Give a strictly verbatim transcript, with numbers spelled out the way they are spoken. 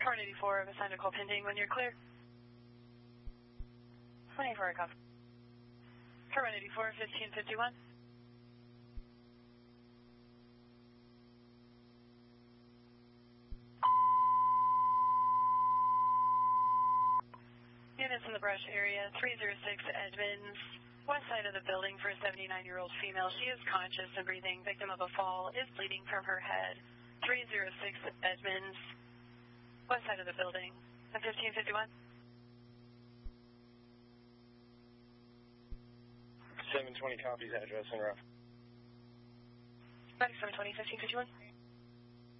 four eighty-four, I've assigned a call pending when you're clear. one eighty-four, I copy. four eighty-four, fifteen fifty-one. Units in the brush area, three oh six Edmonds, west side of the building for a seventy-nine-year-old female. She is conscious and breathing, victim of a fall, is bleeding from her head. three oh six Edmonds, west side of the building, at fifteen fifty-one. seven twenty copies, address and rough. seven twenty, fifteen fifty-one.